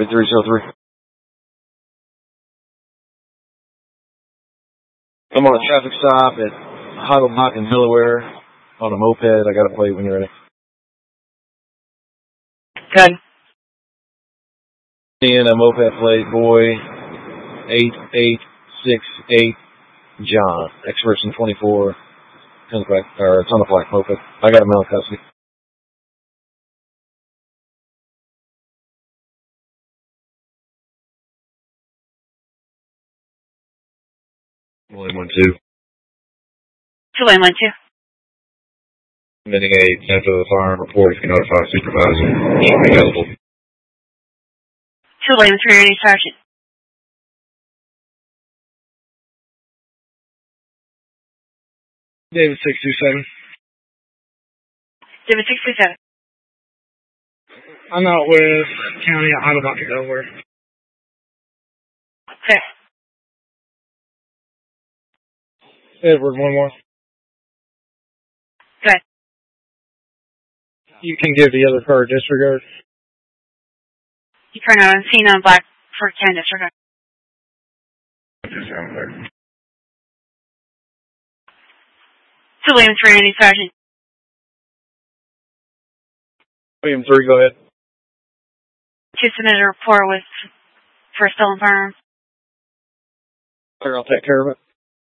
7303. I'm on a traffic stop at Heidelbach in Delaware on a moped. I got a plate when you're ready. Good. In a moped plate, boy, 8868 John. Expiration 24. Comes back, or it's on the black moped. I got him out of custody. William 12. 2-1-2. Submitting a attempt of the firearm report if you notify supervisor. Available. 2-3, Sergeant. David 627. David 627. I'm out with County of Heidelbach, Delaware. Okay. Edward 11. Good. You can give the other car a disregard. You turn out and seen on black for 10 disregard. Yes, 2-3, Sergeant. William 3, go ahead. 2 submitted a report with for stolen firearms. Sure, I'll take care of it.